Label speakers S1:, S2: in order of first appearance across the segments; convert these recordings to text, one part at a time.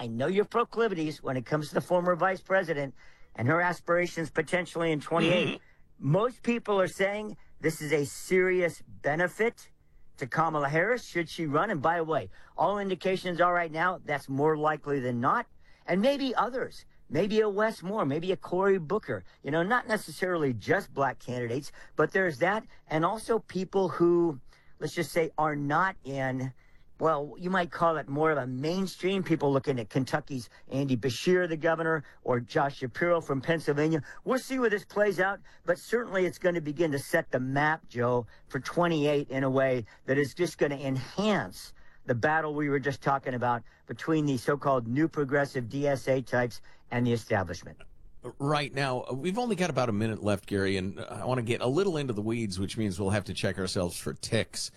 S1: I know your proclivities when it comes to the former vice president and her aspirations potentially in 28. Most people are saying this is a serious benefit to Kamala Harris should she run. And by the way, all indications are right now that's more likely than not. And maybe others, maybe a Wes Moore, maybe a Cory Booker, not necessarily just black candidates, but there's that. And also people who, let's just say, are not in, well, you might call it more of a mainstream. People looking at Kentucky's Andy Beshear, the governor, or Josh Shapiro from Pennsylvania. We'll see where this plays out, but certainly it's going to begin to set the map, Joe, for 28 in a way that is just going to enhance the battle we were just talking about between the so-called new progressive DSA types and the establishment.
S2: Right now, we've only got about a minute left, Gary, and I want to get a little into the weeds, which means we'll have to check ourselves for ticks.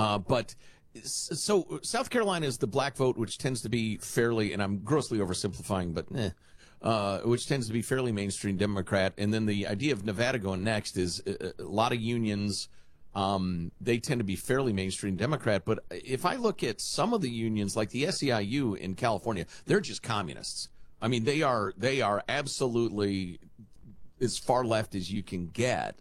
S2: So South Carolina is the black vote, which tends to be fairly, and I'm grossly oversimplifying, but which tends to be fairly mainstream Democrat. And then the idea of Nevada going next is a lot of unions. They tend to be fairly mainstream Democrat. But if I look at some of the unions, like the SEIU in California, they're just communists. I mean, they are absolutely as far left as you can get.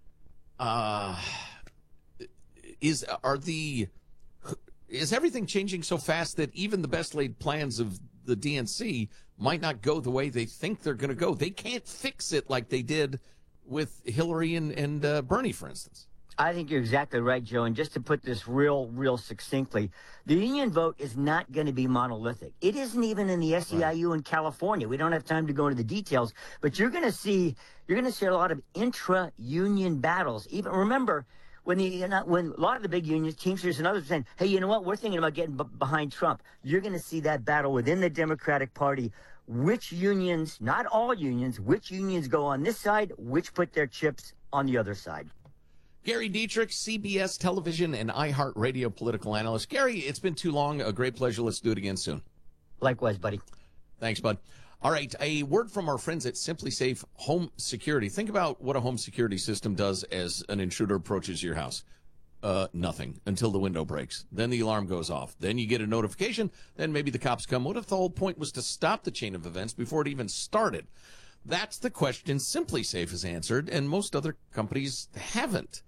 S2: Is everything changing so fast that even the best laid plans of the DNC might not go the way they think they're going to go? They can't fix it like they did with Hillary and Bernie, for instance.
S1: I think you're exactly right, Joe. And just to put this real succinctly, the union vote is not going to be monolithic. It isn't even in the SEIU in California. We don't have time to go into the details, but you're going to see a lot of intra-union battles. Even remember, when a lot of the big unions, Teamsters and others are saying, hey, you know what, we're thinking about getting behind Trump. You're going to see that battle within the Democratic Party. Which unions, not all unions, which unions go on this side, which put their chips on the other side.
S2: Gary Dietrich, CBS Television and iHeartRadio political analyst. Gary, it's been too long. A great pleasure. Let's do it again soon.
S1: Likewise, buddy.
S2: Thanks, bud. All right, a word from our friends at SimpliSafe Home Security. Think about what a home security system does as an intruder approaches your house. Nothing until the window breaks. Then the alarm goes off. Then you get a notification. Then maybe the cops come. What if the whole point was to stop the chain of events before it even started? That's the question SimpliSafe has answered, and most other companies haven't.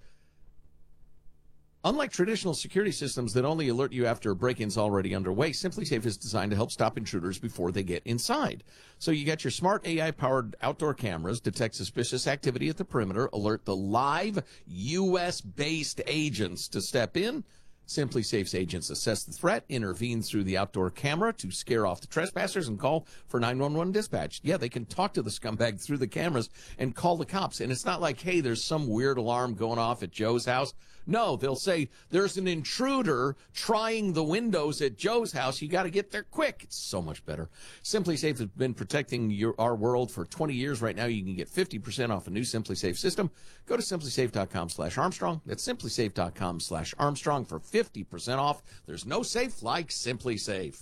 S2: Unlike traditional security systems that only alert you after a break-in's already underway, SimpliSafe is designed to help stop intruders before they get inside. So you got your smart AI-powered outdoor cameras, detect suspicious activity at the perimeter, alert the live U.S.-based agents to step in. SimpliSafe's agents assess the threat, intervene through the outdoor camera to scare off the trespassers, and call for 911 dispatch. Yeah, they can talk to the scumbag through the cameras and call the cops. And it's not like, hey, there's some weird alarm going off at Joe's house. No, they'll say there's an intruder trying the windows at Joe's house. You got to get there quick. It's so much better. SimpliSafe has been protecting our world for 20 years. Right now, you can get 50% off a new SimpliSafe system. Go to simplisafe.com/Armstrong. That's simplisafe.com/Armstrong for 50% off. There's no safe like SimpliSafe.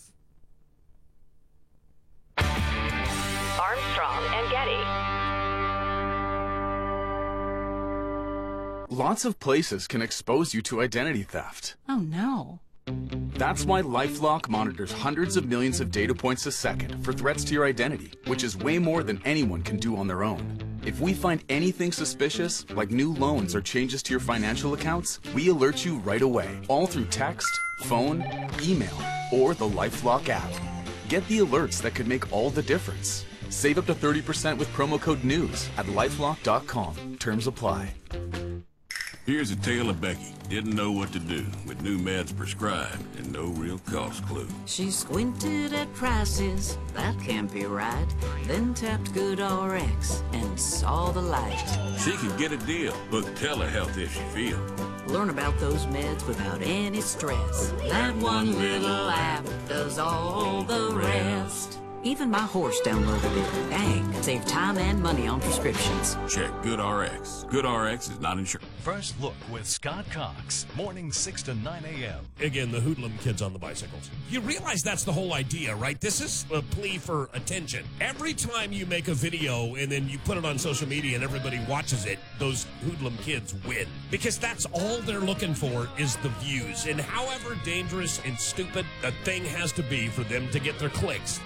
S3: Armstrong and Getty.
S4: Lots of places can expose you to identity theft.
S5: Oh, no.
S4: That's why LifeLock monitors hundreds of millions of data points a second for threats to your identity, which is way more than anyone can do on their own. If we find anything suspicious, like new loans or changes to your financial accounts, we alert you right away, all through text, phone, email, or the LifeLock app. Get the alerts that could make all the difference. Save up to 30% with promo code NEWS at lifelock.com. Terms apply.
S6: Here's a tale of Becky. Didn't know what to do with new meds prescribed and no real cost clue.
S7: She squinted at prices, that can't be right. Then tapped GoodRx and saw the light.
S6: She could get a deal. Book telehealth if she feels.
S7: Learn about those meds without any stress. That one little app does all the rest. Even my horse downloaded it. Dang, save time and money on prescriptions.
S6: Check GoodRx. GoodRx is not insured.
S8: First Look with Scott Cox, mornings 6 to 9 a.m. Again, the hoodlum kids on the bicycles. You realize that's the whole idea, right? This is a plea for attention. Every time you make a video and then you put it on social media and everybody watches it, those hoodlum kids win. Because that's all they're looking for is the views. And however dangerous and stupid the thing has to be for them to get their clicks,